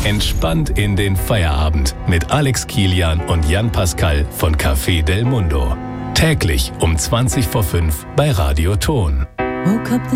entspannt in den Feierabend mit Alex Kilian und Jan Pascal von Café Del Mundo. Täglich um 5:20 bei Radio Ton. Woke up